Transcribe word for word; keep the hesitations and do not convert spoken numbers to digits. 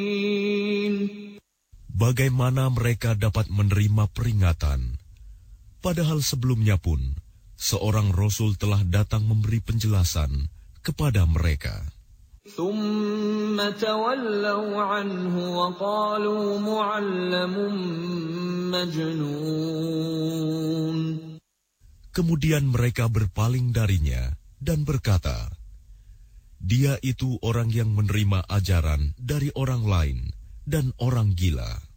Bagaimana mereka dapat menerima peringatan, padahal sebelumnya pun seorang Rasul telah datang memberi penjelasan kepada mereka. Kemudian mereka berpaling darinya dan berkata, dia itu orang yang menerima ajaran dari orang lain dan orang gila.